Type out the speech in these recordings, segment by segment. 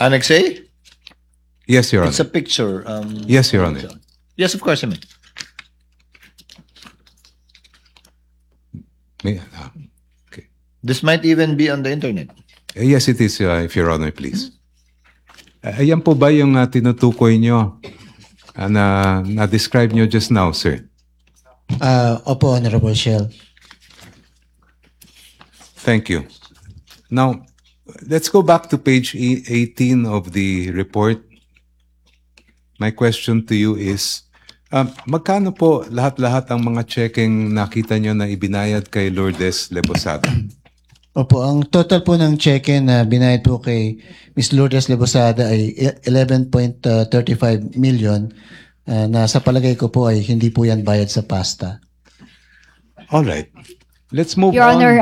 Annex A? Yes, Your It's a Honor. picture. Yes, Your Honor. Yes, of course, I mean. Okay. This might even be on the internet. Yes, it is, if Your Honor, please. Ayan po ba yung tinutukoy nyo na-describe nyo just now, sir? Opo, Honorable Shell. Thank you. Now, let's go back to page 18 of the report. My question to you is, magkano po lahat-lahat ang mga checking nakita nyo na ibinayad kay Lourdes Lebosada? Opo, ang total po ng cheque na binayad po kay Ms. Lourdes Lebosada ay 11.35 million na sa palagay ko po ay hindi po yan bayad sa pasta. All right. Let's move Your on. Honor,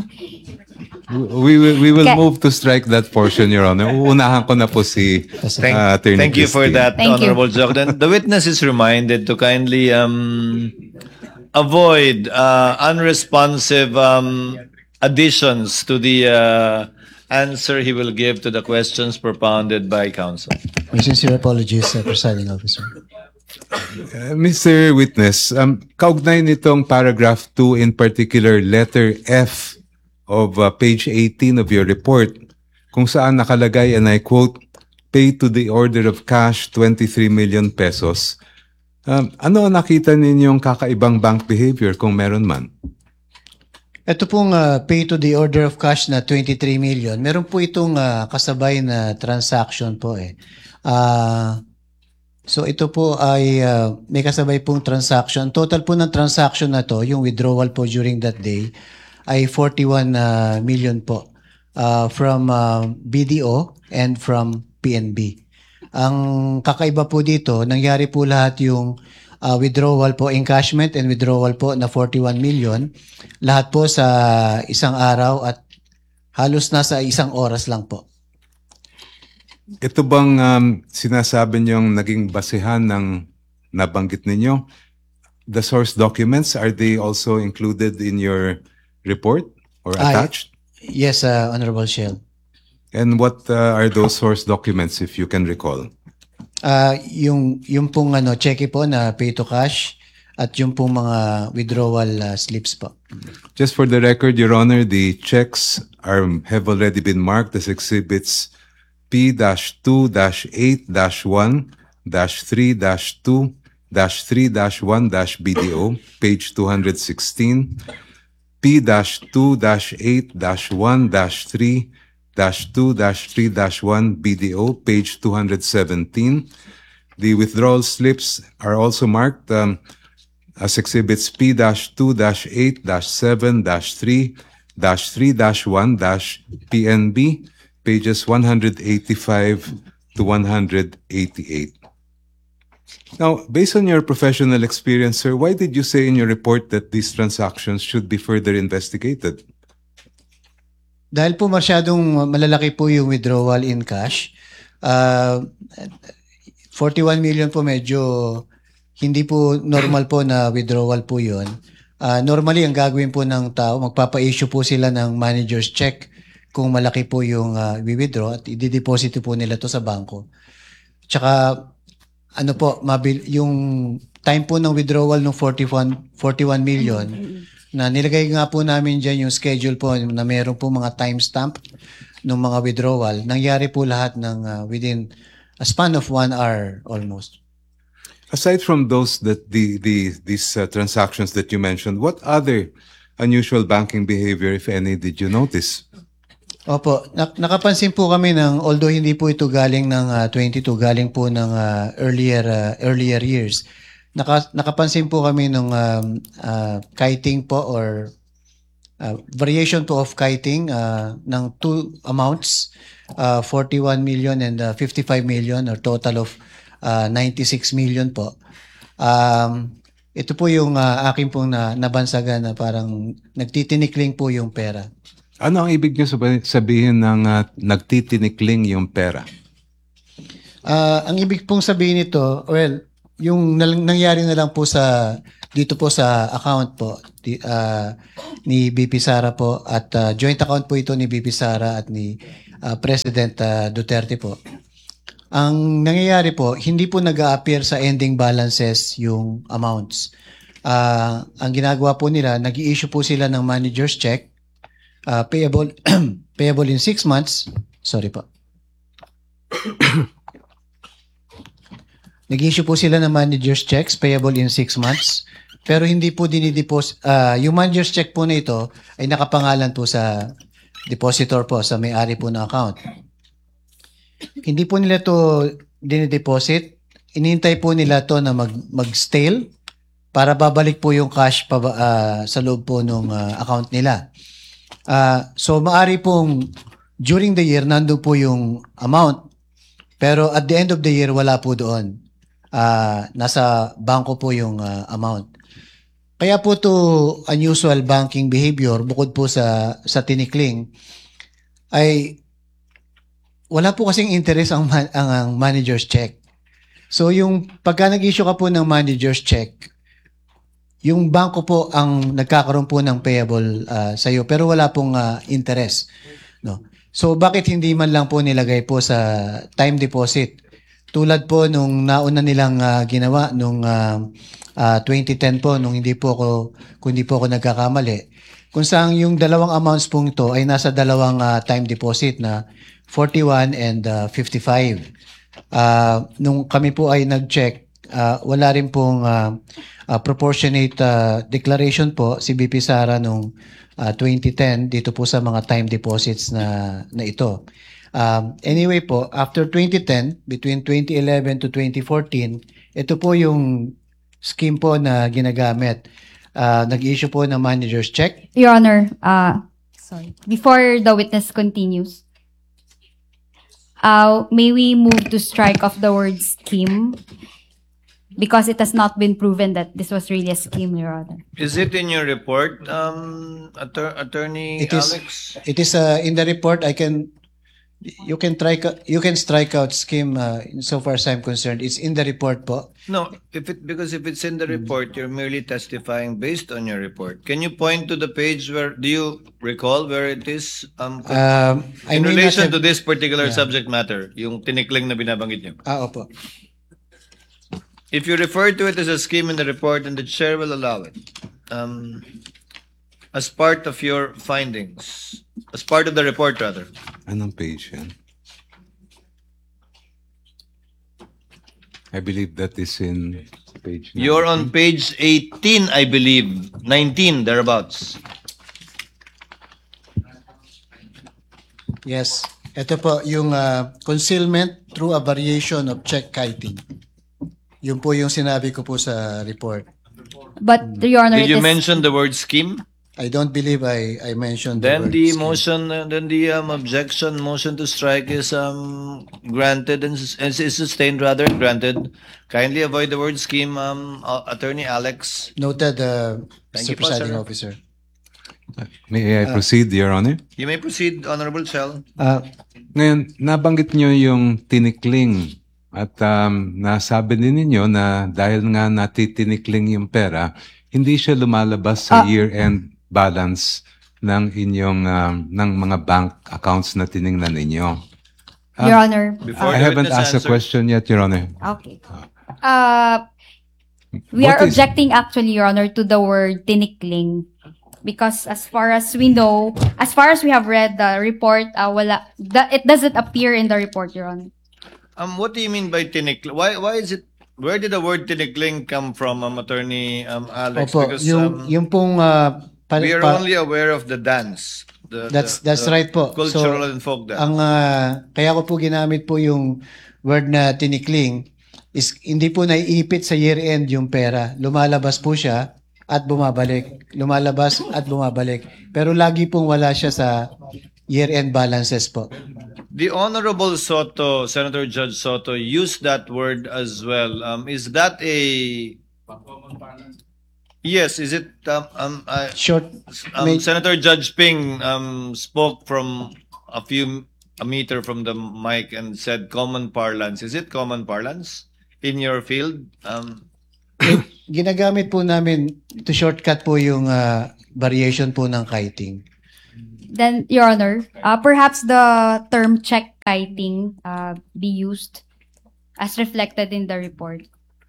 We will Okay. move to strike that portion, Your Honor. Uunahan ko na po si Attorney Thank you for Christine. that, Thank you. Honorable Jock. Then the witness is reminded to kindly avoid unresponsive additions to the answer he will give to the questions propounded by counsel. My sincere apologies, Presiding Officer. Mr. Witness, kaugnay nitong paragraph 2, in particular letter F of page 18 of your report, kung saan nakalagay, and I quote, pay to the order of cash 23 million pesos. Ano ang nakita ninyong kakaibang bank behavior kung meron man? Ito pong pay to the order of cash na 23 million, meron po itong kasabay na transaction po eh. So ito po ay may kasabay pong transaction. Total po ng transaction na to, yung withdrawal po during that day, ay 41 million po from BDO and from PNB. Ang kakaiba po dito, nangyari po lahat yung withdrawal po, encashment and withdrawal po na 41 million. Lahat po sa isang araw at halos nasa isang oras lang po. Ito bang sinasabi niyong naging basehan ng nabanggit ninyo? The source documents, are they also included in your report or attached? Yes, Honorable Shell. And what are those source documents, if you can recall? Yung pong cheque po na pay to cash at yung pong mga withdrawal slips po. Just for the record, Your Honor, the checks have already been marked as exhibits P-2-8-1-3-2-3-1-BDO, page 216, P-2-8-1-3-2-3-1 BDO, page 217. The withdrawal slips are also marked as exhibits P-2-8-7-3-3-1-PNB, pages 185 to 188. Now, based on your professional experience, sir, why did you say in your report that these transactions should be further investigated? Dahil po masyadong malalaki po yung withdrawal in cash, 41 million po medyo hindi po normal po na withdrawal po yun. Normally, ang gagawin po ng tao, magpapa-issue po sila ng manager's check kung malaki po yung withdraw at i-deposit po nila to sa bangko. Tsaka, ano po, yung time po ng withdrawal ng 41 million, na nilagay nga po namin dyan yung schedule po na meron po mga timestamp ng mga withdrawal. Nangyari po lahat ng within a span of 1 hour almost. Aside from those these transactions that you mentioned, what other unusual banking behavior, if any, did you notice? Opo, nakapansin po kami although hindi po ito galing ng 22, galing po ng earlier years. Nakapansin po kami ng kiting po or variation po of kiting ng two amounts, 41 million and 55 million or total of 96 million po. Ito po yung akin pong nabansagan na parang nagtitinikling po yung pera. Ano ang ibig niyo sabihin ng nagtitinikling yung pera? Ang ibig pong sabihin nito, well, yung nangyari na lang po dito po sa account po ni BP Sara po at joint account po ito ni BP Sara at ni President Duterte po. Ang nangyayari po, hindi po nag-a-appear sa ending balances yung amounts. Ang ginagawa po nila, nag-i-issue po sila ng manager's check, payable payable in 6 months. Sorry po. Nag-issue po sila ng manager's checks payable in 6 months. Pero hindi po dinideposit. Yung manager's check po na ito ay nakapangalan po sa depositor po, sa may-ari po ng account. Hindi po nila to dinideposit. Inintay po nila to na mag-stale para babalik po yung cash sa loob po ng account nila. So maari pong during the year nando po yung amount, pero at the end of the year wala po doon. Nasa bangko po yung amount. Kaya po to unusual banking behavior, bukod po sa tinikling, ay wala po kasing interest ang manager's check. So yung pagka nag-issue ka po ng manager's check, yung bangko po ang nagkakaroon po ng payable sa iyo, pero wala pong interest. No? So bakit hindi man lang po nilagay po sa time deposit? Tulad po nung nauna nilang ginawa nung 2010 po, nung kung hindi po ako nagkakamali, kung saan yung dalawang amounts pong ito ay nasa dalawang time deposit na 41 and 55. Nung kami po ay nag-check, wala rin pong proportionate declaration po si BP Sara nung 2010 dito po sa mga time deposits na ito. Anyway po, after 2010, between 2011 to 2014, ito po yung scheme po na ginagamit. Nag-issue po ng manager's check. Your Honor, sorry. Before the witness continues, may we move to strike off the word scheme? Because it has not been proven that this was really a scheme, Your Honor. Is it in your report, Attorney Alex? It is in the report. You can strike out scheme so far as I'm concerned. It's in the report po. No, because if it's in the report, you're merely testifying based on your report. Can you point to the page do you recall where it is? I In may not relation have- to this particular subject matter, yung tinikling na binabanggit niyo. Opo. If you refer to it as a scheme in the report, then the chair will allow it. As part of your findings, as part of the report rather. Anong page yan? I believe that is in page 9. You're on page 18, I believe, 19, thereabouts. Yes. Ito po yung concealment through a variation of check kiting. Yun po yung sinabi ko po sa report. But, Your Honor, Did it you is- mention the word scheme? I don't believe I mentioned Then word the scheme. motion, then the motion to strike is granted and is sustained rather granted. Kindly avoid the word scheme, Attorney Alex. Noted, Thank Mr. you po, Presiding sir. Officer. May I proceed, Your Honor? You may proceed, Honorable Chell. Ngayon, nabanggit nyo yung tinikling at nasabi din ninyo na dahil nga natitinikling yung pera, hindi siya lumalabas sa year-end balance ng inyong ng mga bank accounts na tiningnan ninyo. Your Honor, Before I the haven't witness asked a answer. question yet, Your Honor. okay. We What are is- objecting actually, Your Honor, to the word tinikling. Because as far as we know, as far as we have read the report, it doesn't appear in the report, Your Honor. What do you mean by tinikling? Why is it? Where did the word tinikling come from, Attorney Alex? Opo, Because yung pong we are only aware of the dance. That's right po. Cultural and folk dance. Ang kaya ko po ginamit po yung word na tinikling is hindi po naiipit sa year-end yung pera. Lumalabas po siya at bumabalik. Lumalabas at bumabalik. Pero lagi pong wala siya sa year-end balances po. The Honorable Soto, Senator Judge Soto, used that word as well. Is that a... Yes, is it... Short, may- Senator Judge Ping spoke from a meter from the mic and said common parlance. Is it common parlance in your field? ginagamit po namin to shortcut po yung variation po ng kiting. Then, Your Honor, perhaps the term check kiting be used as reflected in the report.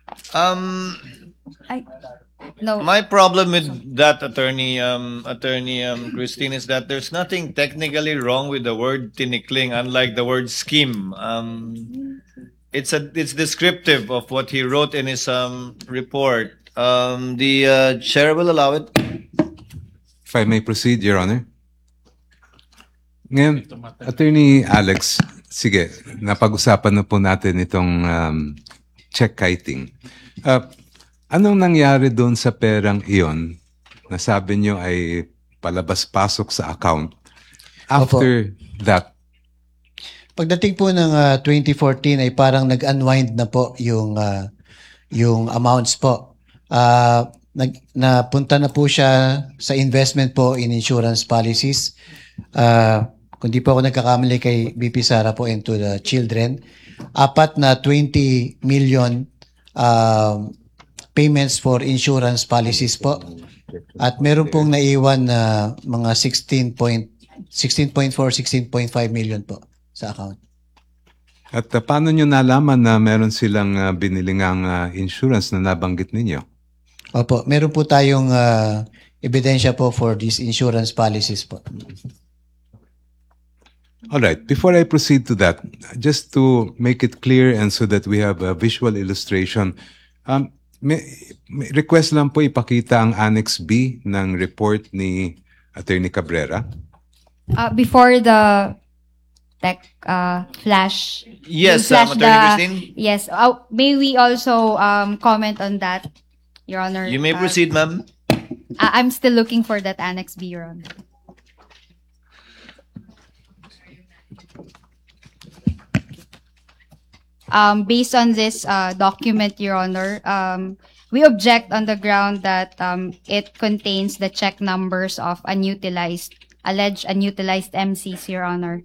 I, no. My problem with that, attorney Christine, is that there's nothing technically wrong with the word tinikling, unlike the word scheme. It's descriptive of what he wrote in his report. The chair will allow it. If I may proceed, Your Honor. Ngayon, Attorney Alex, sige, napag-usapan na po natin itong check kiting. Anong nangyari doon sa perang iyon na sabi nyo ay palabas-pasok sa account? After that, Pagdating po ng 2014 ay parang nag-unwind na po yung amounts po. Napunta na po siya sa investment po in insurance policies. Kung di po ako nagkakamali kay BP Sara po into the children. 4 na 20 million payments for insurance policies po. At meron pong naiwan na mga 16.4, 16.5 million po sa account. at paano nyo nalaman na meron silang binilingang insurance na nabanggit ninyo? Opo, meron po tayong ebidensya po for these insurance policies po. All right. Before I proceed to that, just to make it clear and so that we have a visual illustration, may request lang po ipakita ang Annex B ng report ni Attorney Cabrera. Before the tech flash. Yes, yung flash Attorney Christine. Yes. May we also comment on that, Your Honor? You may proceed, ma'am. I'm still looking for that Annex B, Your Honor. Based on this document, Your Honor, we object on the ground that it contains the check numbers of alleged unutilized MCs, Your Honor.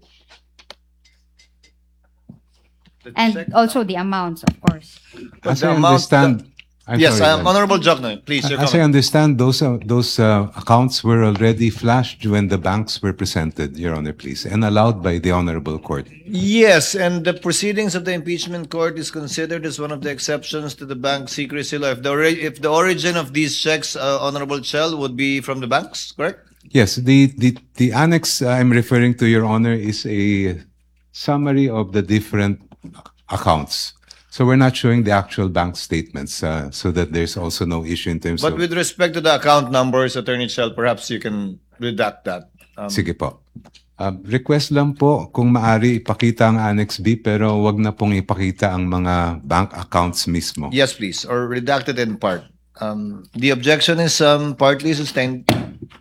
And also the amounts, of course. As the I amount- understand, I'm Yes, sorry, Honorable Joknoy, please, your as I comment. understand, those accounts were already flashed when the banks were presented, Your Honor, please, and allowed by the Honorable Court. Yes, and the proceedings of the impeachment court is considered as one of the exceptions to the bank secrecy law. If the origin of these checks, Honorable Chell, would be from the banks, correct? Yes, the annex I'm referring to, Your Honor, is a summary of the different accounts. So we're not showing the actual bank statements, so that there's also no issue in terms But of... with respect to the account numbers, Attorney Chell, perhaps you can redact that. Sige po. Request lang po kung maari ipakita ang Annex B pero wag na pong ipakita ang mga bank accounts mismo. Yes, please, or redacted in part. The objection is partly sustained.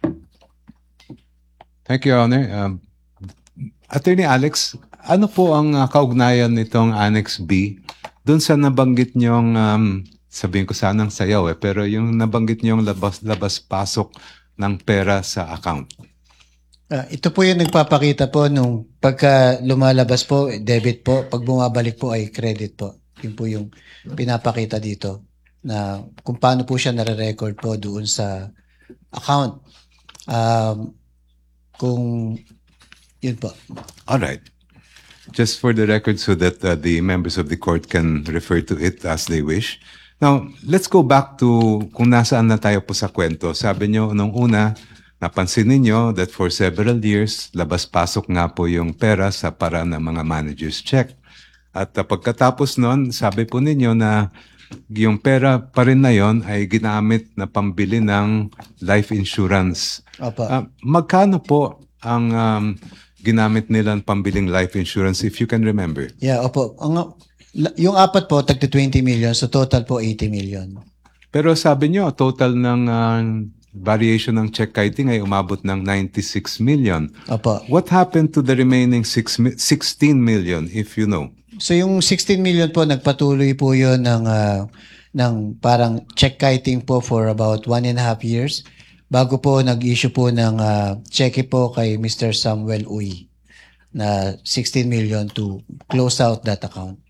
Thank you, Your Honor. Attorney Alex, ano po ang kaugnayan nitong Annex B doon sa nabanggit niyong, sabihin ko sanang sayaw pero yung nabanggit niyong labas-pasok ng pera sa account? Ito po yung nagpapakita po nung pagka lumalabas po, debit po, pag bumabalik po ay credit po. Yun po yung pinapakita dito na kung paano po siya nare-record po doon sa account. Kung yun po. All right. Just for the record so that the members of the court can refer to it as they wish. Now, let's go back to kung nasaan na tayo po sa kwento. Sabi nyo, nung una, napansin ninyo that for several years, labas-pasok nga po yung pera sa paraan ng mga manager's check. At pagkatapos nun, sabi po ninyo na yung pera pa rin na yon ay ginamit na pambili ng life insurance. Opo. Magkano po ang ginamit nilang pambiling life insurance, if you can remember? Yeah, opo. Yung 4 po, tagti 20 million. So total po 80 million. Pero sabi nyo, total ng variation ng check kiting ay umabot ng 96 million. Opo. What happened to the remaining 16 million, if you know? So yung 16 million po, nagpatuloy po yun ng parang check kiting po for about 1.5 years. Bago po nag-issue po ng cheque po kay Mr. Samuel Uy na 16 million to close out that account.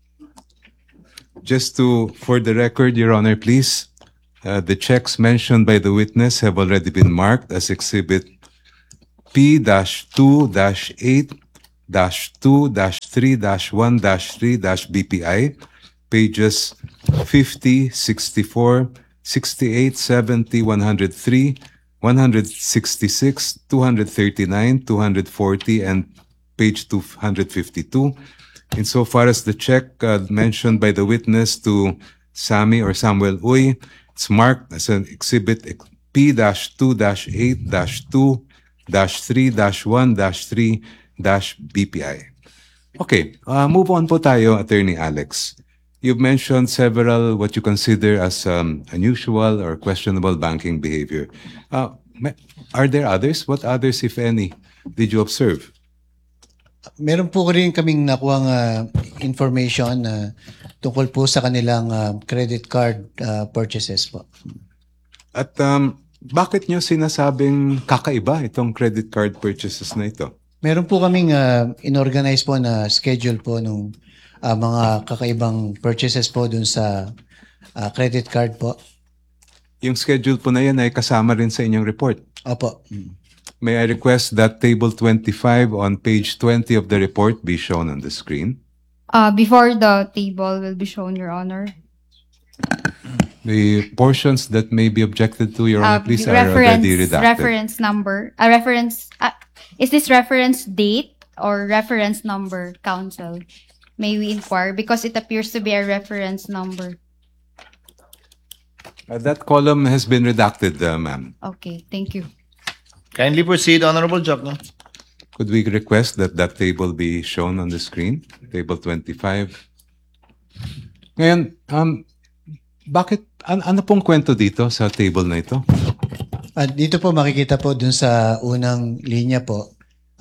Just for the record, Your Honor, please, the checks mentioned by the witness have already been marked as Exhibit P-2-8 2-3-1-3-BPI, pages 50, 64, 68, 70, 103, 166, 239, 240, and page 252. Insofar as the check mentioned by the witness to Sammy or Samuel Uy, it's marked as an exhibit P-2-8-2-3-1-3-BPI. Okay, move on po tayo, Attorney Alex. You've mentioned several what you consider as unusual or questionable banking behavior. Are there others? What others, if any, did you observe? Meron po rin kaming nakuhang information tungkol po sa kanilang credit card purchases po. At bakit nyo sinasabing kakaiba itong credit card purchases na ito? Meron po kaming inorganize po na schedule po nung mga kakaibang purchases po dun sa credit card po. Yung schedule po na yan ay kasama rin sa inyong report. Opo. May I request that table 25 on page 20 of the report be shown on the screen? Before the table will be shown, Your Honor. The portions that may be objected to, Your Honor, please, are already redacted. Reference number. Is this reference date or reference number, counsel? May we inquire? Because it appears to be a reference number. That column has been redacted, ma'am. Okay, thank you. Kindly proceed, Honorable Jokno. Could we request that that table be shown on the screen? Table 25. Ngayon, bakit, ano pong kwento dito sa table na ito? Dito po makikita po dun sa unang linya po,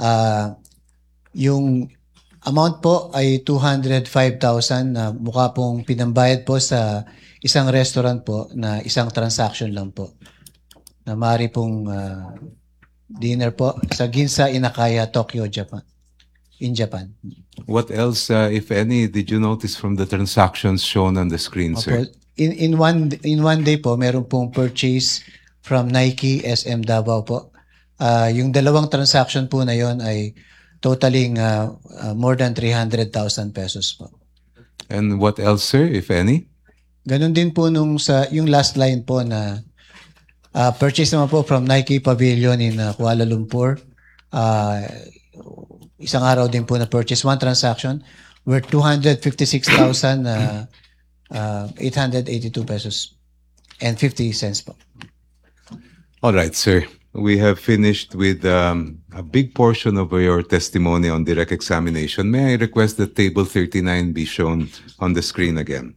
yung amount po ay 205,000 na mukha pong pinambayad po sa isang restaurant po na isang transaction lang po. Na maaari pong dinner po sa Ginza Inakaya, Tokyo, Japan. In Japan. What else, if any, did you notice from the transactions shown on the screen, sir? In one day po, meron pong purchase from Nike SM Davao po. Yung dalawang transaction po na yon ay totaling more than 300,000 pesos po. And what else, sir, if any? Ganon din po yung last line po na purchase naman po from Nike Pavilion in Kuala Lumpur. Isang araw din po na purchase, one transaction worth 256,882 pesos and 50 cents po. All right, sir. We have finished with a big portion of your testimony on direct examination. May I request that table 39 be shown on the screen again?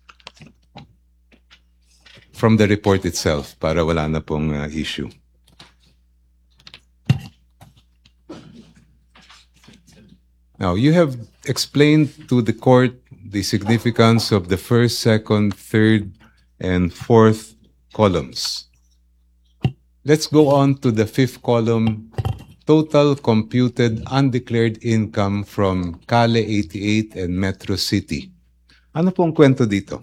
From the report itself, para wala na pong issue. Now, you have explained to the court the significance of the first, second, third, and fourth columns. Let's go on to the fifth column, total computed undeclared income from Cale 88 and Metro City. Ano pong kwento dito?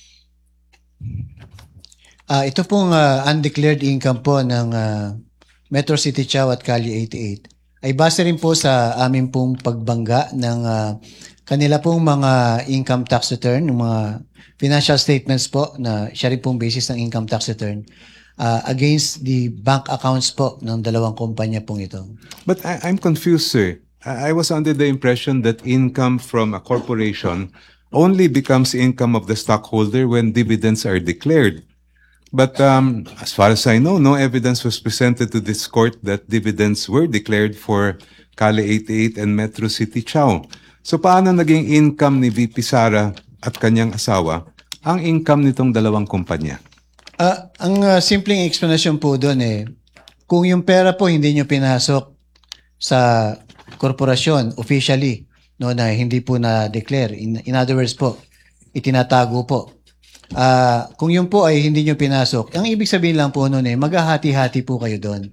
Ito pong undeclared income po ng Metro City Chao at Cali 88 ay base rin po sa amin pong pagbangga ng kanila pong mga income tax return, ng mga financial statements po na siya rin pong basis ng income tax return against the bank accounts po ng dalawang kumpanya pong ito. But I'm confused, sir. I was under the impression that income from a corporation only becomes income of the stockholder when dividends are declared. But as far as I know, no evidence was presented to this court that dividends were declared for Cale 88 and Metro City Chao. So paano naging income ni VP Sara at kanyang asawa ang income nitong dalawang kumpanya? Ang simpleng explanation po doon kung yung pera po hindi nyo pinasok sa korporasyon officially, no, na hindi po na-declare. In other words po, itinatago po. Kung yun po ay hindi nyo pinasok, ang ibig sabihin lang po noon maghahati-hati po kayo doon.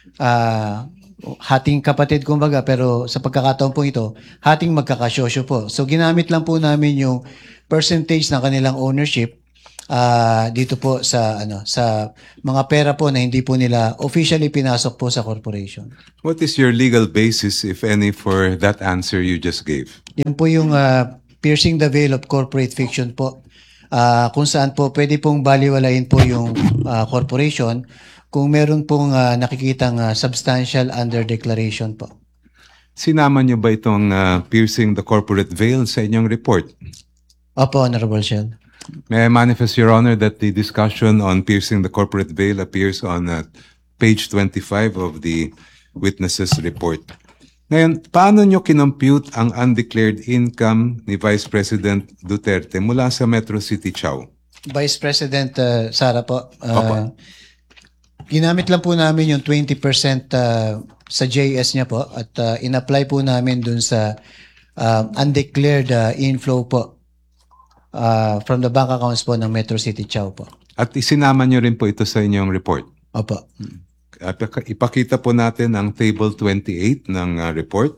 Hating kapatid kumbaga, pero sa pagkakataon po ito, hating magkakasosyo po. So ginamit lang po namin yung percentage ng kanilang ownership dito po sa mga pera po na hindi po nila officially pinasok po sa corporation. What is your legal basis, if any, for that answer you just gave? Yan po yung piercing the veil of corporate fiction po. Kung saan po pwede pong baliwalain po yung corporation kung meron pong nakikitang substantial underdeclaration po. Sinama niyo ba itong piercing the corporate veil sa inyong report? Opo, Honorable Shell. May I manifest, Your Honor, that the discussion on piercing the corporate veil appears on page 25 of the witness's report. Ngayon, paano nyo kinompute ang undeclared income ni Vice President Duterte mula sa Metro City, Chao? Vice President Sara po, Opo. ginamit lang po namin yung 20% sa JS niya po at in-apply po namin dun sa undeclared inflow po from the bank accounts po ng Metro City Chao po. At isinama nyo rin po ito sa inyong report. Opo. Ipakita po natin ang table 28 ng report.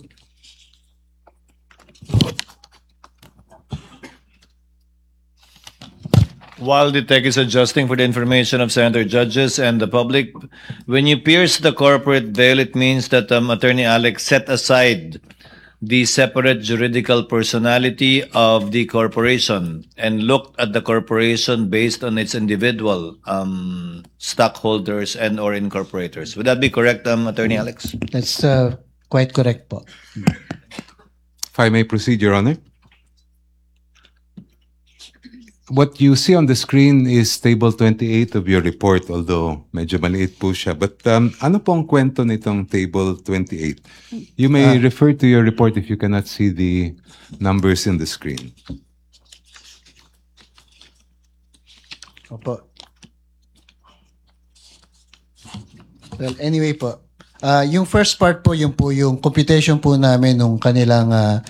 While the tech is adjusting for the information of Senator judges and the public, when you pierce the corporate veil, it means that Attorney Alex set aside the separate juridical personality of the corporation and looked at the corporation based on its individual stockholders and or incorporators. Would that be correct, Attorney Alex? That's quite correct po. If I may proceed, Your Honor. What you see on the screen is table 28 of your report, although medyo maliit po siya. But ano pong kwento nitong table 28? You may refer to your report if you cannot see the numbers in the screen. Opo. Well, anyway po. Yung first part po, yung computation po namin nung kanilang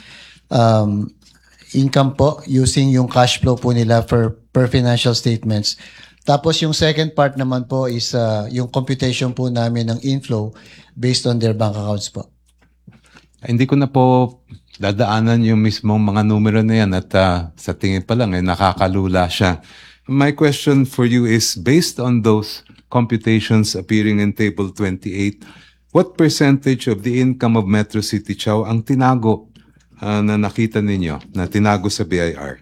income po using yung cash flow po nila per financial statements. Tapos yung second part naman po is yung computation po namin ng inflow based on their bank accounts po. Hindi ko na po dadaanan yung mismong mga numero na yan at sa tingin pa lang nakakalula siya. My question for you is, based on those computations appearing in table 28, what percentage of the income of Metro City Chao ang tinago na nakita ninyo, na tinago sa BIR?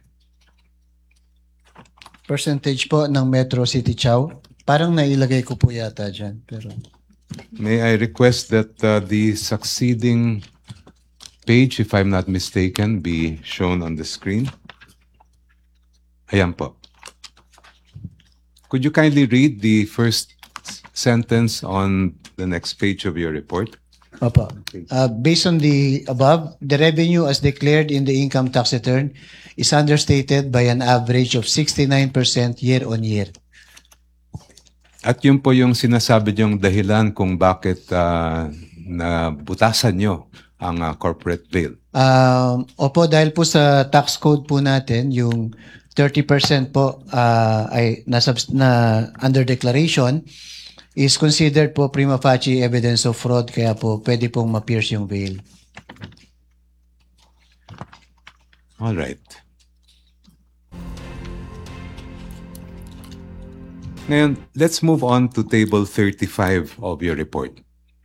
Percentage po ng Metro City Chao? Parang nailagay ko po yata dyan. Pero... May I request that the succeeding page, if I'm not mistaken, be shown on the screen? Ayan po. Could you kindly read the first sentence on the next page of your report? Opo. Based on the above, the revenue as declared in the income tax return is understated by an average of 69% year-on-year. At yun po yung sinasabi niyong dahilan kung bakit nabutasan nyo ang corporate veil. Opo, dahil po sa tax code po natin, yung 30% po ay na under declaration is considered po prima facie evidence of fraud, kaya po pwede pong ma-pierce yung veil. All right. Ngayon, let's move on to table 35 of your report.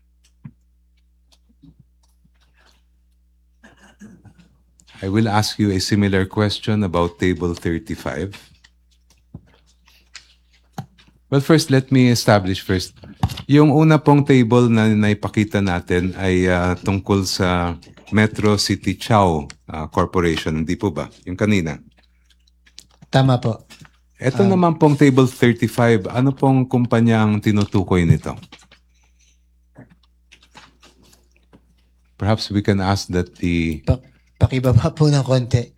I will ask you a similar question about table 35. Well, first, let me establish first. Yung una pong table na naipakita natin ay tungkol sa Metro City Chao Corporation, hindi po ba? Yung kanina. Tama po. Ito naman pong table 35, ano pong kumpanyang tinutukoy nito? Perhaps we can ask that the... Pakibaba po ng konti.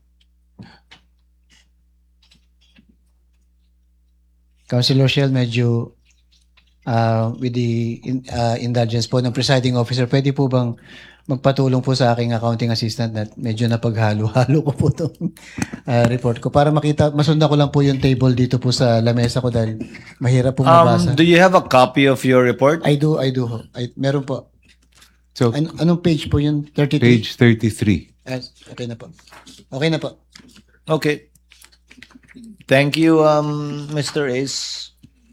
Councilor Shell, medyo with the indulgence po ng presiding officer, pwede po bang magpatulong po sa aking accounting assistant na medyo napaghalo-halo ko po itong report ko para makita, masundan ko lang po yung table dito po sa lamesa ko dahil mahirap pong mabasa. Do you have a copy of your report? I do. Meron po. So, Anong page po yun? 33? page 33. Okay na po. Okay na po. Okay. Thank you, Mr. Ace.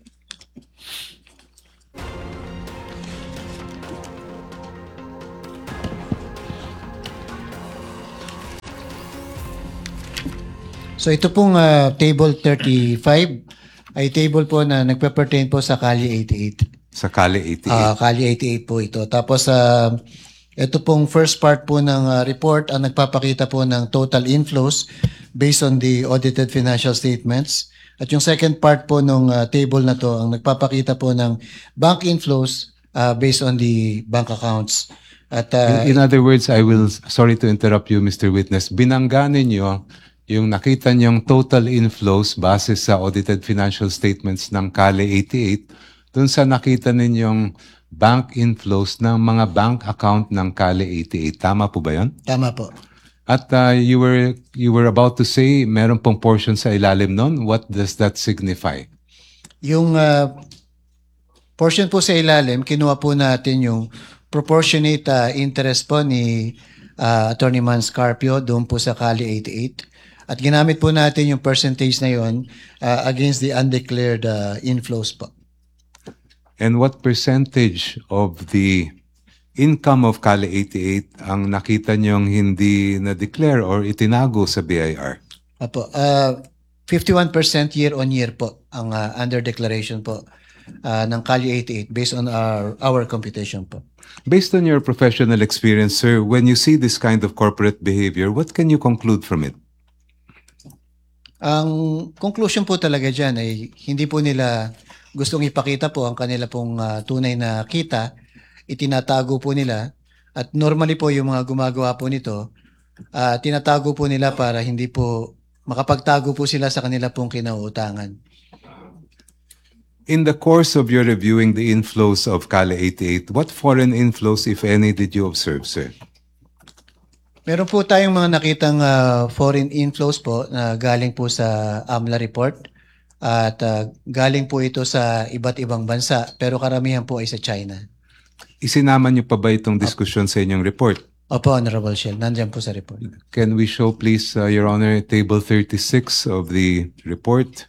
So ito pong table 35 ay table po na nagpe-pertain po sa Kali 88. Sa Kali 88. Kali 88 po ito. Tapos ito pong first part po ng report ang nagpapakita po ng total inflows based on the audited financial statements. At yung second part po ng table na to ang nagpapakita po ng bank inflows based on the bank accounts. At In other words, sorry to interrupt you, Mr. Witness, binangga ninyo yung nakita niyong total inflows base sa audited financial statements ng Kali 88 dun sa nakita ninyong bank inflows ng mga bank account ng Kali 88. Tama po ba yun? tama po. At you were about to say meron pong portion sa ilalim nun. What does that signify? Yung portion po sa ilalim, kinuha po natin yung proportionate interest po ni Attorney Man Scarpio doon po sa Kali 88. At ginamit po natin yung percentage na yon against the undeclared inflows po. And what percentage of the income of Kali 88 ang nakita niyong hindi na-declare or itinago sa BIR? Apo, 51% year-on-year po ang under declaration po ng Kali 88 based on our computation po. Based on your professional experience, sir, when you see this kind of corporate behavior, what can you conclude from it? Ang conclusion po talaga dyan ay hindi po nila gustong ipakita po ang kanila pong tunay na kita, itinatago po nila at normally po yung mga gumagawa po nito, tinatago po nila para hindi po makapagtago po sila sa kanila pong kinauutangan. In the course of your reviewing the inflows of Kali 88, what foreign inflows, if any, did you observe, sir? Meron po tayong mga nakitang foreign inflows po na galing po sa AMLA report at galing po ito sa iba't ibang bansa pero karamihan po ay sa China. Isinama niyo pa ba itong diskusyon sa inyong report? Opo, Honorable Shell. Nandiyan po sa report. Can we show, please, Your Honor, Table 36 of the report?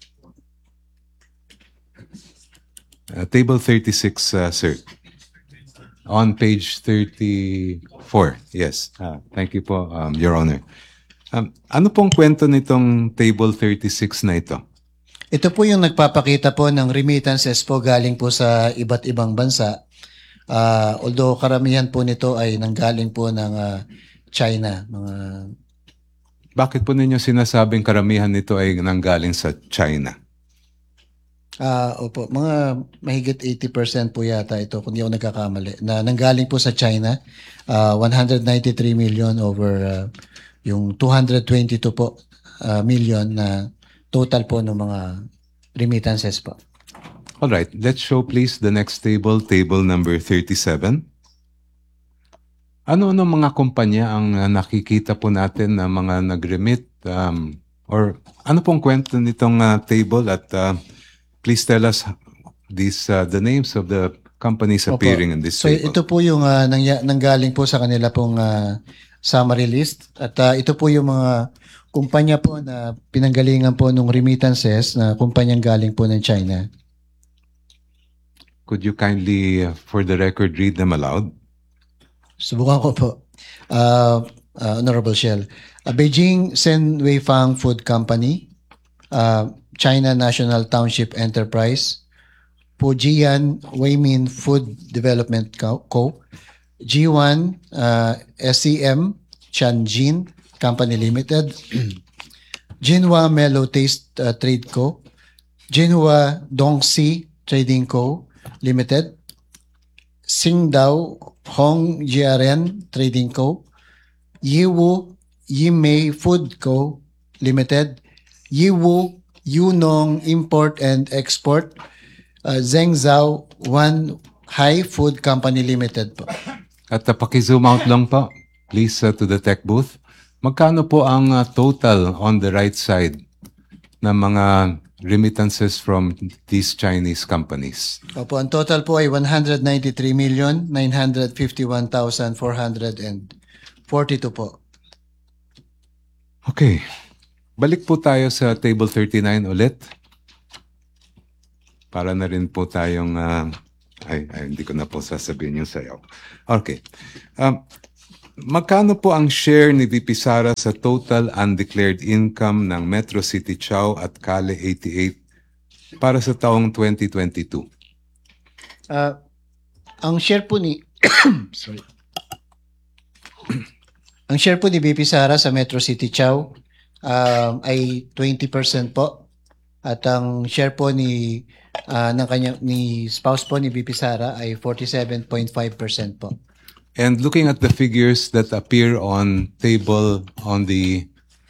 Table 36, sir. On page 34. Yes. Thank you po, Your Honor. Ano pong kwento nitong Table 36 na ito? Ito po yung nagpapakita po ng remittances po galing po sa iba't ibang bansa. Although karamihan po nito ay nanggaling po ng China. Bakit po ninyo sinasabing karamihan nito ay nanggaling sa China? Opo, mga mahigit 80% po yata ito, kung di ako nagkakamali, na nanggaling po sa China. 193 million over yung 222 po million na total po ng mga remittances po. All right, let's show please the next table, table number 37. Ano-ano mga kumpanya ang nakikita po natin na mga nag-remit or ano pong kwento nitong table at please tell us the names of the companies appearing in this So table. ito po yung nanggaling po sa kanila pong summary list at ito po yung mga kumpanya po na pinanggalingan po ng remittances na kumpanyang galing po ng China. Could you kindly, for the record, read them aloud? Subukan ko po. Honorable Shell. Beijing Senwei Fang Food Company, China National Township Enterprise, Fujian Weimin Food Development Co., G1 SCM Tianjin Company Limited, Jinhua Mellow Taste Trade Co., Jinhua Dongxi Trading Co. Limited, Qingdao Hong Jiaren Trading Co., Yiwu Yimei Food Co. Limited, Yiwu Yunong Import and Export, Zhengzhou One High Food Company Limited po. At paki-zoom out lang po, please, to the tech booth. Magkano po ang total on the right side ng mga remittances from these Chinese companies? Opo, ang total po ay 193,951,442 po. Okay. Balik po tayo sa Table 39 ulit. Para na rin po tayong... hindi ko na po sasabihin yung sayaw. Okay. Magkano po ang share ni VP Sara sa total undeclared income ng Metro City Chao at Cale 88 para sa taong 2022? Ang share po ni sorry. Ang share po ni VP Sara sa Metro City Chao ay 20% po. At ang share po ni ni spouse po ni VP Sara ay 47.5% po. And looking at the figures that appear on table on the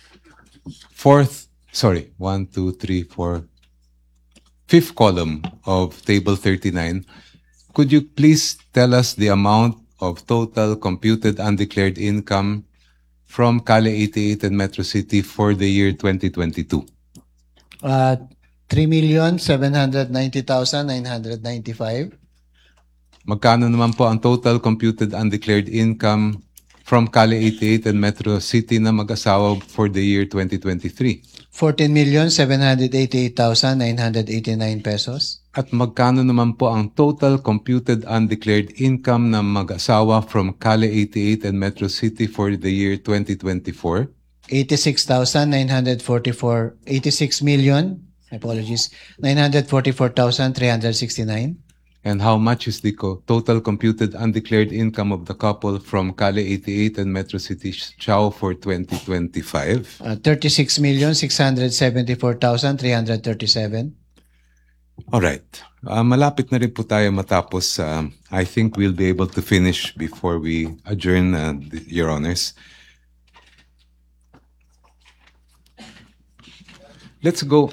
fifth column of table 39, could you please tell us the amount of total computed undeclared income from Cale 88 and Metro City for the year 2022? 3,790,995. Magkano naman po ang total computed undeclared income from Cale 88 and Metro City na mag-asawa for the year 2023? 14,788,989 pesos. At magkano naman po ang total computed undeclared income ng mag-asawa from Cale 88 and Metro City for the year 2024? 944,369. And how much is the total computed undeclared income of the couple from Cale 88 and Metro City Chao for 2025? 36,674,337. Alright. Malapit na rin po tayo matapos. I think we'll be able to finish before we adjourn, Your Honors. Let's go.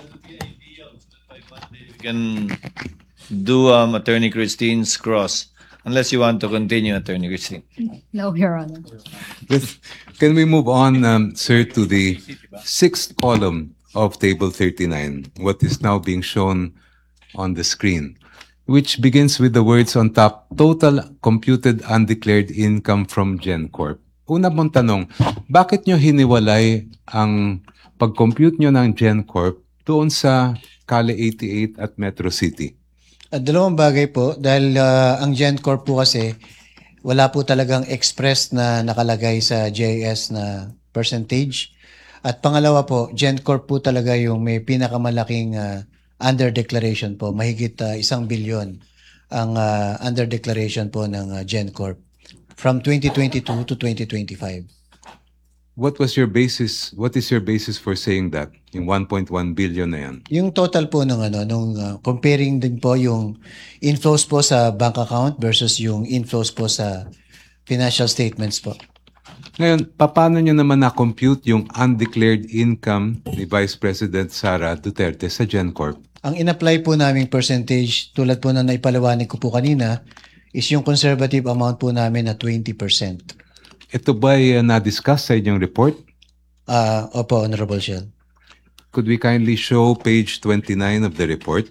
We can do Attorney Christine's cross, unless you want to continue, Attorney Christine. No, Your Honor. Can we move on, sir, to the sixth column of Table 39, what is now being shown on the screen, which begins with the words on top, total computed undeclared income from GenCorp. Una mong tanong, bakit nyo hiniwalay ang pag-compute nyo ng GenCorp doon sa Cale 88 at Metro City? Dalawang bagay po, dahil ang GenCorp po kasi wala po talagang express na nakalagay sa JS na percentage. At pangalawa po, GenCorp po talaga yung may pinakamalaking under declaration po, mahigit 1 billion ang under declaration po ng GenCorp from 2022 to 2025. What is your basis for saying that? Yung 1.1 billion na yan? Yung total po ng comparing din po yung inflows po sa bank account versus yung inflows po sa financial statements po. Ngayon, paano nyo naman na-compute yung undeclared income ni Vice President Sara Duterte sa GenCorp? Ang in-apply po naming percentage, tulad po na naipaliwanag ko po kanina, is yung conservative amount po namin na 20%. Ito ba na-discuss sa inyong report? Opo, Honorable Shell. Could we kindly show page 29 of the report?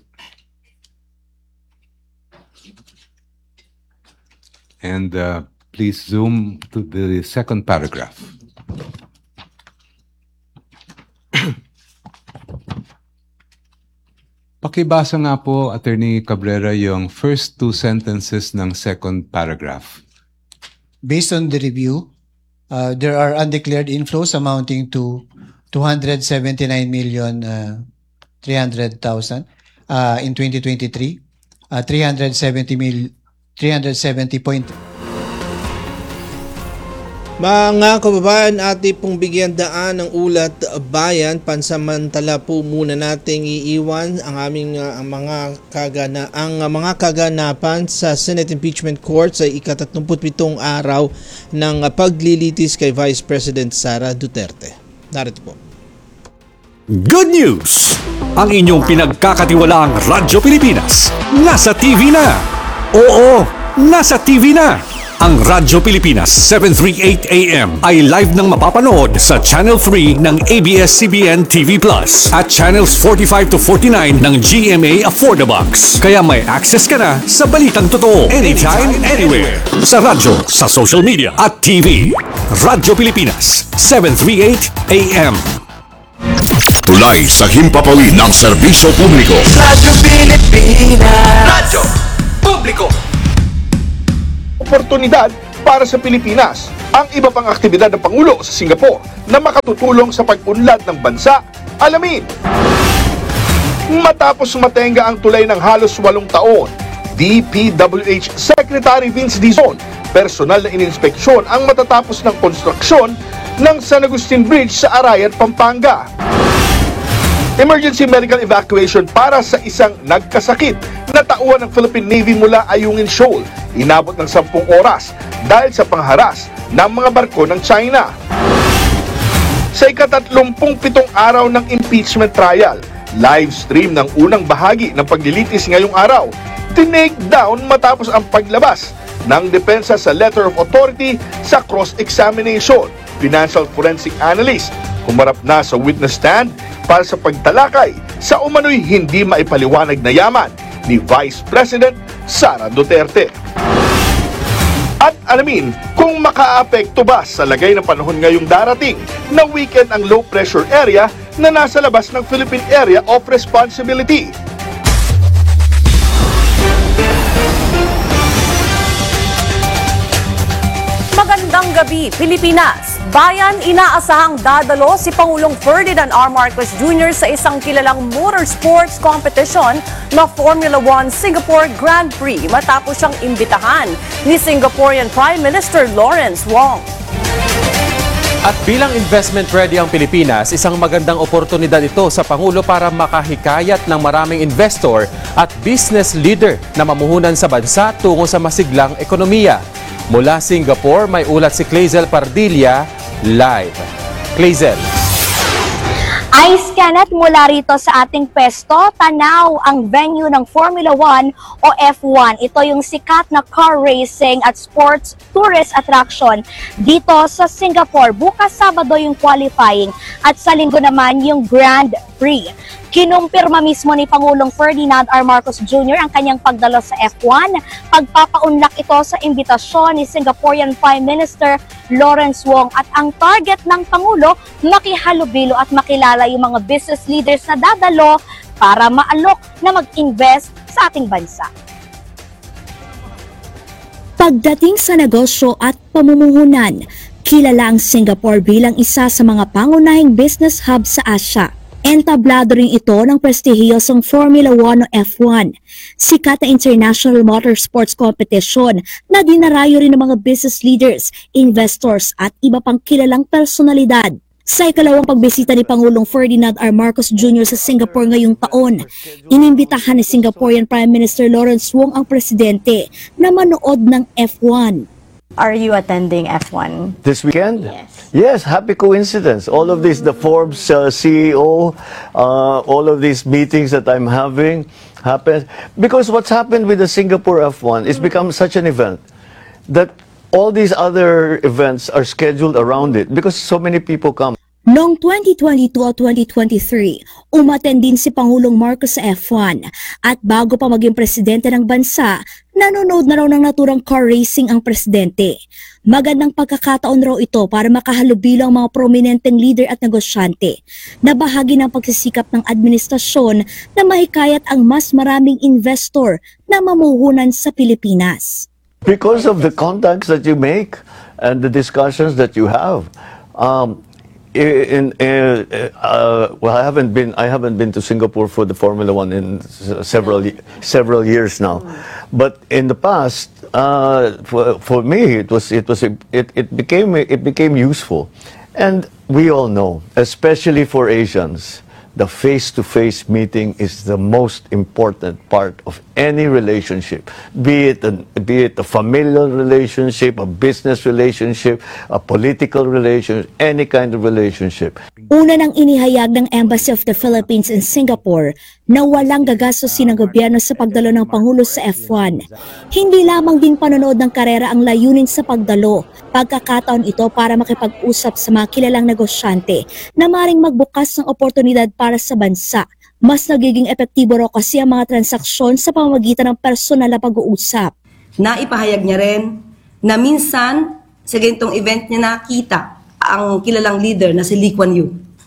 And please zoom to the second paragraph. Pakibasa nga po, Attorney Cabrera, yung first two sentences ng second paragraph. Based on the review, there are undeclared inflows amounting to 279,300,000 in 2023, 370. Mga kababayan, ating pong bigyan daan ng ulat bayan, pansamantala po muna nating iiwan ang aming mga kaganapan sa Senate Impeachment Court sa ika-37 araw ng paglilitis kay Vice President Sara Duterte. Narito po. Good news! Ang inyong pinagkakatiwalaang Radyo Pilipinas nasa TV na! Oo, nasa TV na! Ang Radyo Pilipinas 738 AM ay live nang mapapanood sa Channel 3 ng ABS-CBN TV Plus at Channels 45 to 49 ng GMA Affordabox. Kaya may access ka na sa balitang totoo anytime, anywhere. Sa radyo, sa social media at TV. Radyo Pilipinas 738 AM. Tulay sa himpapawid ng serbisyo publiko. Radyo Pilipinas. Radyo Publiko. Oportunidad para sa Pilipinas ang iba pang aktibidad ng Pangulo sa Singapore na makatutulong sa pag-unlad ng bansa. Alamin! Matapos matenga ang tulay ng halos 8 taon, DPWH Secretary Vince Dizon personal na ininspeksyon ang matatapos ng konstruksyon ng San Agustin Bridge sa Arayan, Pampanga. Emergency medical evacuation para sa isang nagkasakit na tauhan ng Philippine Navy mula Ayungin Shoal. Inabot ng 10 oras dahil sa pangharas ng mga barko ng China. Sa ika-37 araw ng impeachment trial, live stream ng unang bahagi ng paglilitis ngayong araw, tinake down matapos ang paglabas ng depensa sa letter of authority sa cross-examination. Financial forensic analyst humarap na sa witness stand para sa pagtalakay sa umano'y hindi maipaliwanag na yaman ni Vice President Sara Duterte. At alamin kung makaapekto ba sa lagay ng panahon ngayong darating na weekend ang low pressure area na nasa labas ng Philippine Area of Responsibility. Magandang gabi, Pilipinas! Bayan, inaasahang dadalo si Pangulong Ferdinand R. Marcos Jr. sa isang kilalang motorsports competition na Formula 1 Singapore Grand Prix matapos siyang imbitahan ni Singaporean Prime Minister Lawrence Wong. At bilang investment ready ang Pilipinas, isang magandang oportunidad ito sa Pangulo para makahikayat ng maraming investor at business leader na mamuhunan sa bansa tungo sa masiglang ekonomiya. Mula Singapore, may ulat si Clazel Pardilla, live. Clazel. Ice Kenneth, mula rito sa ating pesto, tanaw ang venue ng Formula 1 o F1. Ito yung sikat na car racing at sports tourist attraction dito sa Singapore. Bukas Sabado yung qualifying at sa Linggo naman yung Grand Prix. Kinumpirma mismo ni Pangulong Ferdinand R. Marcos Jr. ang kanyang pagdalo sa F1. Pagpapaunlak ito sa imbitasyon ni Singaporean Prime Minister Lawrence Wong at ang target ng Pangulo, makihalubilo at makilala yung mga business leaders na dadalo para maalok na mag-invest sa ating bansa. Pagdating sa negosyo at pamumuhunan, kilala ang Singapore bilang isa sa mga pangunahing business hub sa Asia. Entablado rin ito ng prestihiyosong Formula 1 o F1, sikat na international motorsports competition na dinarayo rin ng mga business leaders, investors at iba pang kilalang personalidad. Sa ikalawang pagbisita ni Pangulong Ferdinand R. Marcos Jr. sa Singapore ngayong taon, inimbitahan ni Singaporean Prime Minister Lawrence Wong ang presidente na manood ng F1. Are you attending F1? This weekend? Yes. Yes, happy coincidence. All of this, the Forbes CEO, all of these meetings that I'm having happen because what's happened with the Singapore F1 is become such an event that all these other events are scheduled around it because so many people come. Noong 2022 o 2023, umattend din si Pangulong Marcos sa F1 at bago pa maging presidente ng bansa, nanonood na raw ng naturang car racing ang presidente. Magandang pagkakataon raw ito para makahalubilo ang mga prominenteng leader at negosyante na bahagi ng pagsisikap ng administrasyon na mahikayat ang mas maraming investor na mamuhunan sa Pilipinas. Because of the contacts that you make and the discussions that you have, well, I haven't been to Singapore for the Formula 1 in several years now, but in the past, for me, it became useful, and we all know, especially for Asians, the face-to-face meeting is the most important part of any relationship, be it a familial relationship, a business relationship, a political relationship, any kind of relationship. Una nang inihayag ng Embassy of the Philippines in Singapore na walang gagastusin ng gobyerno sa pagdalo ng Pangulo sa F1. Hindi lamang din panonood ng karera ang layunin sa pagdalo. Pagkakataon ito para makipag-usap sa mga kilalang negosyante na maring magbukas ng oportunidad para sa bansa. Mas nagiging epektibo raw kasi ang mga transaksyon sa pamamagitan ng personal na pag-uusap. Naipahayag niya rin na minsan sa ganitong event niya nakita ang kilalang leader na si Lee Kuan Yew.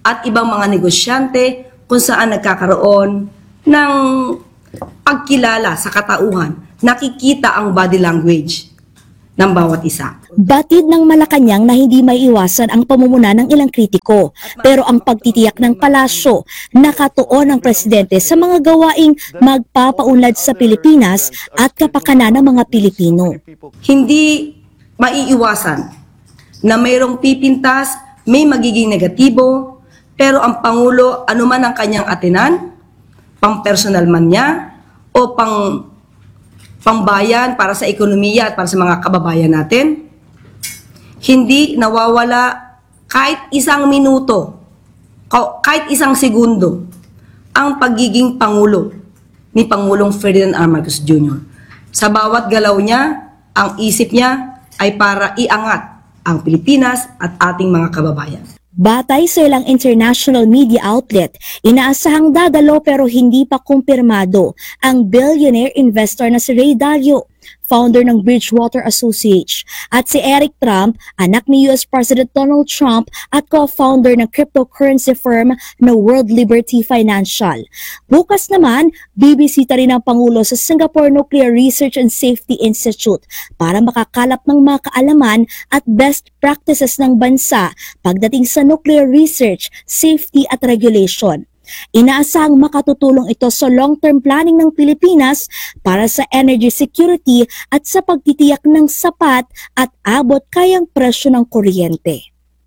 at ibang mga negosyante kung saan nagkakaroon ng pagkilala sa katauhan. Nakikita ang body language ng bawat isa. Batid ng Malacanang na hindi maiiwasan ang pamumuna ng ilang kritiko, pero ang pagtitiyak ng palasyo, nakatuon ng presidente sa mga gawaing magpapaunlad sa Pilipinas at kapakanan ng mga Pilipino. Hindi maiiwasan na mayroong pipintas, may magiging negatibo, pero ang Pangulo, anuman ang kanyang atinan, pang-personal man niya o pangbayan para sa ekonomiya at para sa mga kababayan natin, hindi nawawala kahit isang minuto, kahit isang segundo, ang pagiging Pangulo ni Pangulong Ferdinand R. Marcos Jr. Sa bawat galaw niya, ang isip niya ay para iangat ang Pilipinas at ating mga kababayan. Batay sa ilang international media outlet, inaasahang dadalo pero hindi pa kumpirmado ang billionaire investor na si Ray Dalio, founder ng Bridgewater Associates, at si Eric Trump, anak ni US President Donald Trump at co-founder ng cryptocurrency firm na World Liberty Financial. Bukas naman, bibisita rin ang Pangulo sa Singapore Nuclear Research and Safety Institute para makakalap ng mga kaalaman at best practices ng bansa pagdating sa nuclear research, safety at regulation. Inaasahang makatutulong ito sa long-term planning ng Pilipinas para sa energy security at sa pagtitiyak ng sapat at abot kayang presyo ng kuryente.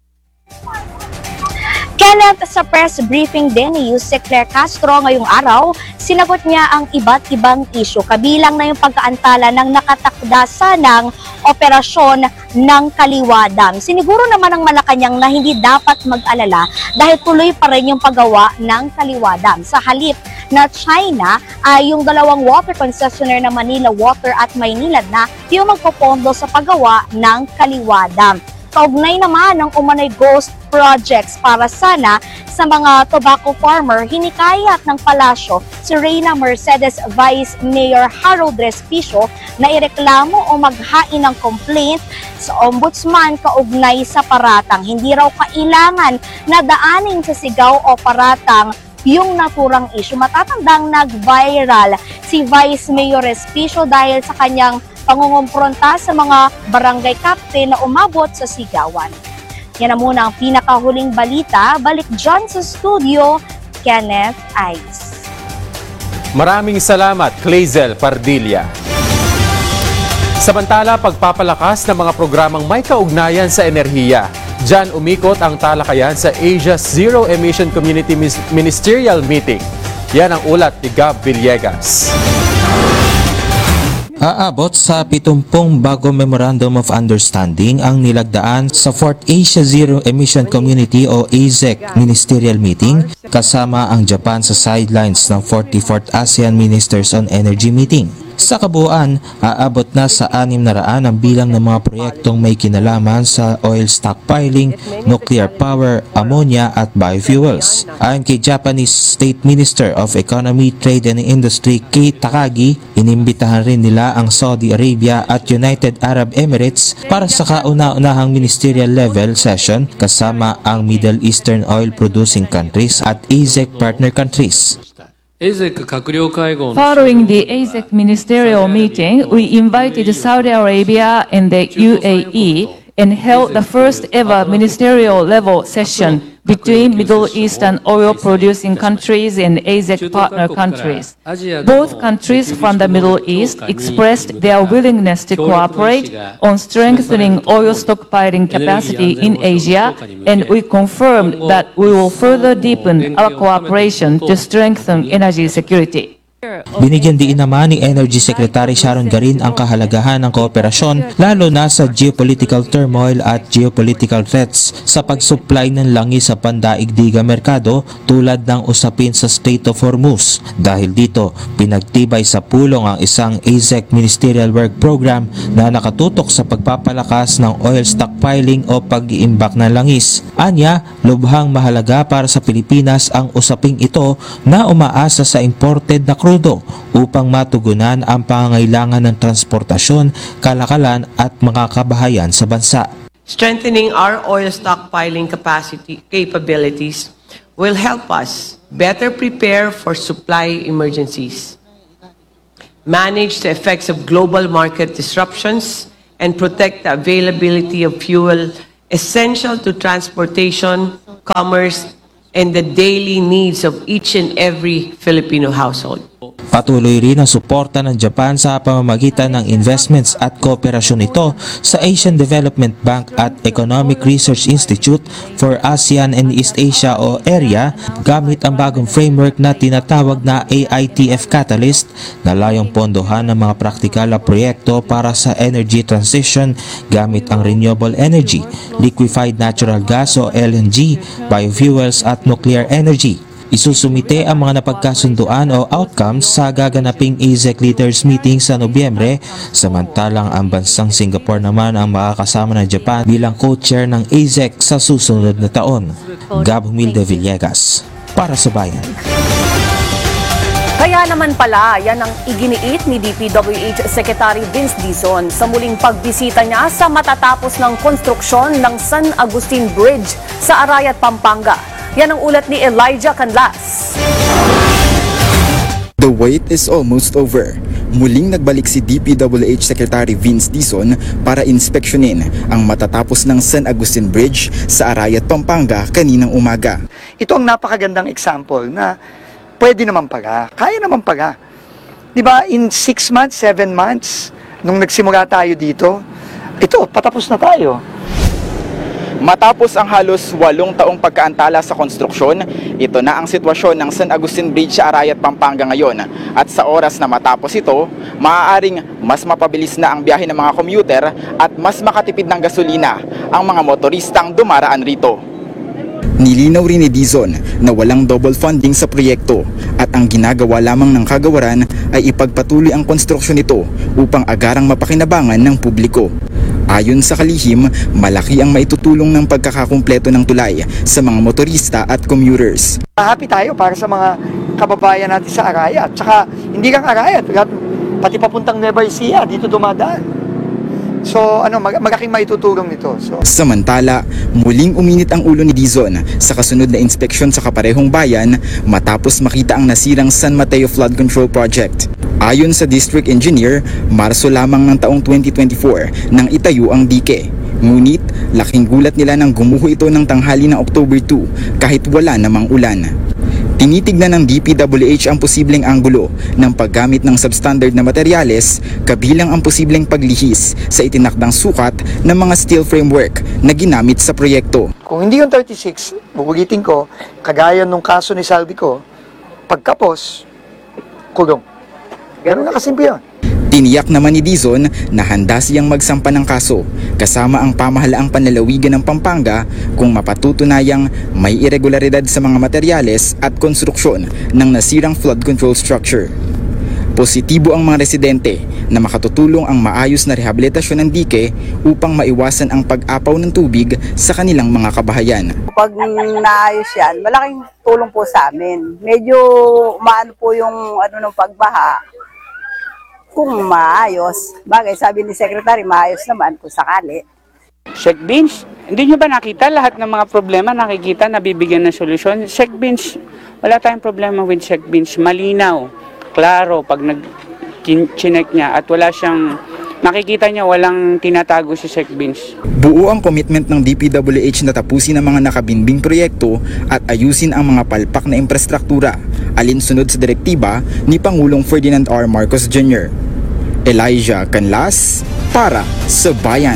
Kenneth, sa press briefing din ni Yusek Claire Castro ngayong araw, sinagot niya ang iba't ibang isyu, kabilang na yung pagkaantala ng nakatakda sanang operasyon ng Kaliwa Dam. Siniguro naman ng Malacanang na hindi dapat mag-alala dahil tuloy pa rin yung paggawa ng Kaliwa Dam. Sa halip na China ay yung dalawang water concessionaire na Manila Water at Maynilad na yung magpopondo sa paggawa ng Kaliwa Dam. Kaugnay naman ng umanay ghost projects para sana sa mga tobacco farmer, hinikayat ng palasyo si Reyna Mercedes Vice Mayor Harold Respicio na ireklamo o maghain ng complaint sa ombudsman kaugnay sa paratang. Hindi raw kailangan na daanin sa sigaw o paratang yung naturang issue. Matatandang nag-viral si Vice Mayor Respicio dahil sa kanyang pangungumpronta sa mga barangay captain na umabot sa sigawan. Yan na muna ang pinakahuling balita. Balik dyan sa studio, Kenneth Ice. Maraming salamat, Clazel Pardilla. Samantala, pagpapalakas ng mga programang may kaugnayan sa enerhiya. Diyan umikot ang talakayan sa Asia's Zero Emission Community Ministerial Meeting. Yan ang ulat ni Gab Villegas. Aabot sa 70 bago Memorandum of Understanding ang nilagdaan sa 4th Asia Zero Emission Community o AZEC Ministerial Meeting kasama ang Japan sa sidelines ng 44th ASEAN Ministers on Energy Meeting. Sa kabuuan, aabot na sa 600 ang bilang ng mga proyektong may kinalaman sa oil stockpiling, nuclear power, ammonia at biofuels. Ayon kay Japanese State Minister of Economy, Trade and Industry Kei Takagi, inimbitahan rin nila ang Saudi Arabia at United Arab Emirates para sa kauna-unahang ministerial level session kasama ang Middle Eastern oil producing countries at AZEC partner countries. Following the AZEC ministerial meeting, we invited Saudi Arabia and the UAE and held the first ever ministerial level session between Middle Eastern oil-producing countries and AZEC partner countries. Both countries from the Middle East expressed their willingness to cooperate on strengthening oil stockpiling capacity in Asia, and we confirmed that we will further deepen our cooperation to strengthen energy security. Binigyan din naman ni Energy Secretary Sharon Garin ang kahalagahan ng kooperasyon lalo na sa geopolitical turmoil at geopolitical threats sa pagsupply ng langis sa pandaigdigang merkado tulad ng usapin sa Strait of Hormuz. Dahil dito, pinagtibay sa pulong ang isang AZEC Ministerial Work Program na nakatutok sa pagpapalakas ng oil stockpiling o pag-iimbak ng langis. Anya, lubhang mahalaga para sa Pilipinas ang usaping ito na umaasa sa imported na crude upang matugunan ang pangangailangan ng transportasyon, kalakalan at mga kabahayan sa bansa. Strengthening our oil stockpiling capabilities will help us better prepare for supply emergencies, manage the effects of global market disruptions, and protect the availability of fuel essential to transportation, commerce, and the daily needs of each and every Filipino household. Patuloy rin ang suporta ng Japan sa pamamagitan ng investments at kooperasyon nito sa Asian Development Bank at Economic Research Institute for ASEAN and East Asia o AREA gamit ang bagong framework na tinatawag na AITF Catalyst na layong pondohan ng mga praktikal na proyekto para sa energy transition gamit ang renewable energy, liquefied natural gas o LNG, biofuels at nuclear energy. Isusumite ang mga napagkasunduan o outcomes sa gaganaping ASEC Leaders Meeting sa Nobyembre, samantalang ang bansang Singapore naman ang makakasama ng Japan bilang co-chair ng ASEC sa susunod na taon. Gab Humilde Villegas, para sa Bayan. Kaya naman pala, yan ang iginiit ni DPWH Secretary Vince Dizon sa muling pagbisita niya sa matatapos ng konstruksyon ng San Agustin Bridge sa Arayat, Pampanga. Yan ang ulat ni Elijah Canlas. The wait is almost over. Muling nagbalik si DPWH Secretary Vince Dizon para inspeksyonin ang matatapos ng San Agustin Bridge sa Arayat, Pampanga kaninang umaga. Ito ang napakagandang example na pwede naman pala, kaya naman pala. Diba, in 6 months, 7 months, nung nagsimula tayo dito, ito, patapos na tayo. Matapos ang halos 8 taong pagkaantala sa konstruksyon, ito na ang sitwasyon ng San Agustin Bridge sa Arayat, Pampanga ngayon. At sa oras na matapos ito, maaaring mas mapabilis na ang biyahe ng mga commuter at mas makatipid ng gasolina ang mga motoristang dumaraan rito. Nilinaw rin ni Dizon na walang double funding sa proyekto at ang ginagawa lamang ng kagawaran ay ipagpatuloy ang konstruksyon nito upang agarang mapakinabangan ng publiko. Ayon sa kalihim, malaki ang maitutulong ng pagkakakumpleto ng tulay sa mga motorista at commuters. Happy tayo para sa mga kababayan natin sa Arayat. Tsaka hindi lang Arayat, pati papuntang Nueva Ecija, dito dumadaan. So, malaking maitutulong nito. Samantala, muling uminit ang ulo ni Dizon sa kasunod na inspeksyon sa kaparehong bayan matapos makita ang nasirang San Mateo Flood Control Project. Ayon sa District Engineer, Marso lamang ng taong 2024 nang itayo ang dike. Ngunit, laking gulat nila nang gumuho ito ng tanghali ng October 2 kahit wala namang ulan. Tinitignan ng DPWH ang posibleng anggulo ng paggamit ng substandard na materyales kabilang ang posibleng paglihis sa itinakdang sukat ng mga steel framework na ginamit sa proyekto. Kung hindi yung 36, bubugitin ko, kagaya nung kaso ni Saldico, pagkapos, kulong. Ganun na kasimple yun. Tiniyak naman ni Dizon na handa siyang magsampa ng kaso kasama ang pamahalaang panlalawigan ng Pampanga kung mapatutunayang may irregularidad sa mga materyales at konstruksyon ng nasirang flood control structure. Positibo ang mga residente na makatutulong ang maayos na rehabilitasyon ng dike upang maiwasan ang pag-apaw ng tubig sa kanilang mga kabahayan. Pag naayos yan, malaking tulong po sa amin. Medyo maano po yung ng pagbaha. Kung maayos, bagay sabi ni Secretary, maayos naman kung sakali. Check bench, hindi nyo ba nakita lahat ng mga problema nakikita na bibigyan ng solusyon? Check bench, wala tayong problema with check bench. Malinaw, klaro pag nag-check niya at wala siyang, makikita niya walang tinatago sa check bench. Buo ang commitment ng DPWH na tapusin ang mga nakabinbing proyekto at ayusin ang mga palpak na infrastruktura, alinsunod sa direktiba ni Pangulong Ferdinand R. Marcos Jr. Elijah Canlas, para sa Bayan.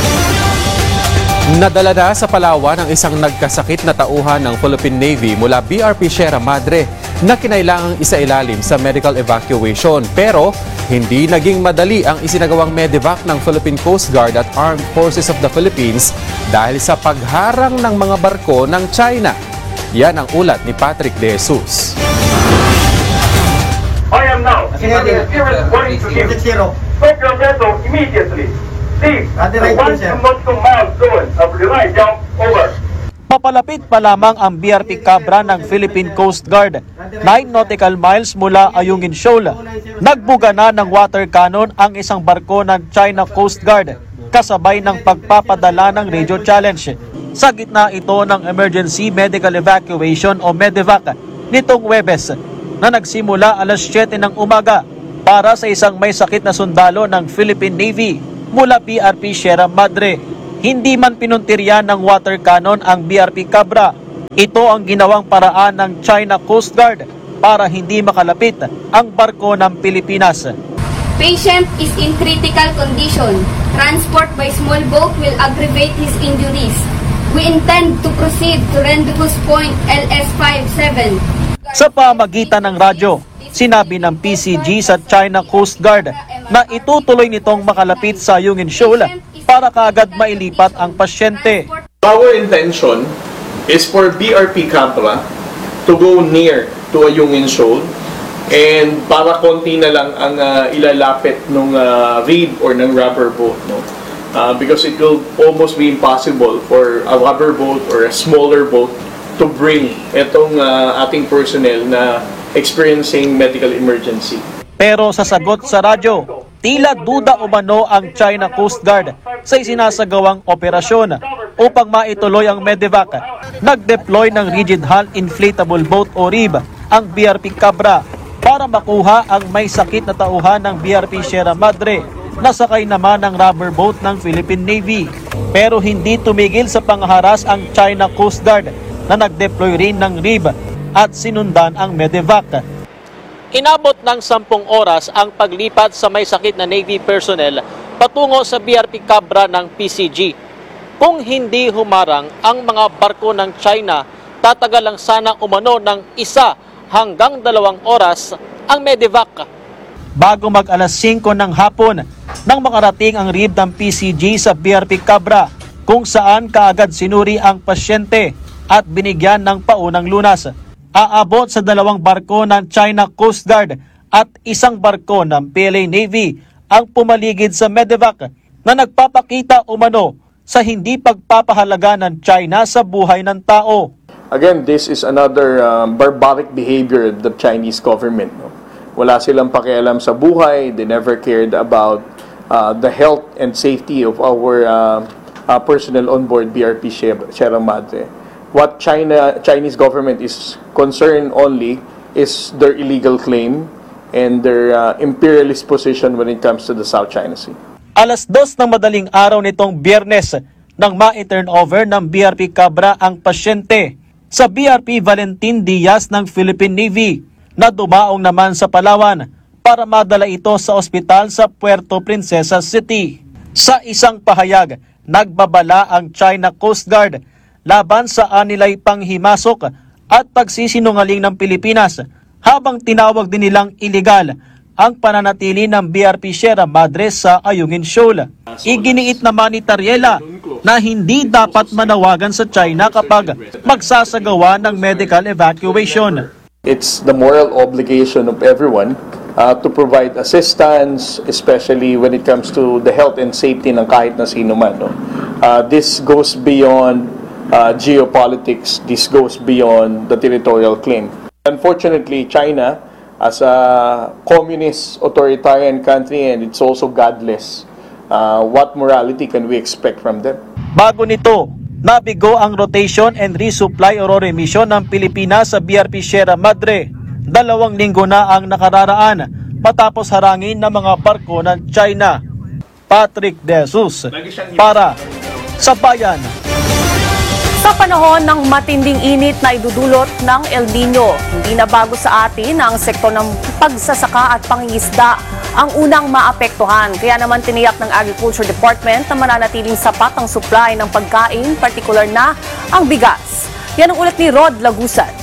Nadala na sa Palawan ang isang nagkasakit na tauhan ng Philippine Navy mula BRP Sierra Madre na kinailangang isailalim sa medical evacuation. Pero hindi naging madali ang isinagawang medevac ng Philippine Coast Guard at Armed Forces of the Philippines dahil sa pagharang ng mga barko ng China. Yan ang ulat ni Patrick De Jesus. I am now going to give stop your vessel immediately. Leave the 1 nautical mile zone of Leyte jump over. Papalapit pa lamang ang BRP Cabra ng Philippine Coast Guard. 9 nautical miles mula Ayungin Shoal. Nagbuga na ng water cannon ang isang barko ng China Coast Guard. kasabay ng pagpapadala ng radio challenge. Sa gitna ito ng Emergency Medical Evacuation o MEDEVAC nitong Huwebes na nagsimula alas 7 ng umaga para sa isang may sakit na sundalo ng Philippine Navy mula BRP Sierra Madre. Hindi man pinuntiryan ng water cannon ang BRP Cabra. Ito ang ginawang paraan ng China Coast Guard para hindi makalapit ang barko ng Pilipinas. Patient is in critical condition. Transport by small boat will aggravate his injuries. We intend to proceed to Rendezvous Point LS57. Sa pamagitan ng radyo, sinabi ng PCG sa China Coast Guard na itutuloy nitong makalapit sa Ayungin Shoal para kaagad mailipat ang pasyente. Our intention is for BRP Cabra to go near to Ayungin Shoal and para konti na lang ang ilalapit ng reed or ng rubber boat, no? Because it will almost be impossible for a rubber boat or a smaller boat to bring itong ating personnel na experiencing medical emergency. Pero sa sagot sa radyo, tila duda umano ang China Coast Guard sa isinasagawang operasyon upang maituloy ang MEDEVAC. Nag-deploy ng rigid hull inflatable boat o RIB ang BRP Cabra para makuha ang may sakit na tauhan ng BRP Sierra Madre na sakay naman ng rubber boat ng Philippine Navy. Pero hindi tumigil sa pangharas ang China Coast Guard na nag-deploy rin ng RIB at sinundan ang MEDEVAC. Inabot ng 10 oras ang paglipat sa may sakit na Navy personnel patungo sa BRP Cabra ng PCG. Kung hindi humarang ang mga barko ng China, tatagal lang sana umano ng 1 hanggang 2 oras ang MEDEVAC. Bago mag alas 5 ng hapon, nang makarating ang RIB ng PCG sa BRP Cabra, kung saan kaagad sinuri ang pasyente at binigyan ng paunang lunas. Aabot sa 2 barko ng China Coast Guard at 1 barko ng PLA Navy ang pumaligid sa MEDEVAC na nagpapakita umano sa hindi pagpapahalaga ng China sa buhay ng tao. Again, this is another barbaric behavior of the Chinese government. No? Wala silang pakialam sa buhay. They never cared about the health and safety of our personnel on board BRP Sierra Madre. What Chinese government is concerned only is their illegal claim and their imperialist position when it comes to the South China Sea. Alas 2 ng madaling araw nitong Biyernes nang ma-turnover ng BRP Cabra ang pasyente sa BRP Valentin Diaz ng Philippine Navy na dumaong naman sa Palawan para madala ito sa ospital sa Puerto Princesa City. Sa isang pahayag, nagbabala ang China Coast Guard laban sa anilay panghimasok at pagsisinungaling ng Pilipinas habang tinawag din nilang iligal ang pananatili ng BRP Sierra Madre sa Ayungin Shoal. Iginiit naman ni Tariela na hindi dapat manawagan sa China kapag magsasagawa ng medical evacuation. It's the moral obligation of everyone to provide assistance, especially when it comes to the health and safety ng kahit na sino man. No? This goes beyond geopolitics. This goes beyond the territorial claim. Unfortunately, China, as a communist authoritarian country, and it's also godless, what morality can we expect from them? Bago nito, nabigo ang rotation and resupply o remission ng Pilipinas sa BRP Sierra Madre. 2 linggo na ang nakararaan matapos harangin ng mga barko ng China. Patrick De Jesus para sa Bayan. Sa panahon ng matinding init na idudulot ng El Nino, hindi na bago sa atin ang sektor ng pagsasaka at pangingisda ang unang maapektuhan. Kaya naman tiniyak ng Agriculture Department na mananatiling sapat ang supply ng pagkain, partikular na ang bigas. Yan ang ulat ni Rod Lagusan.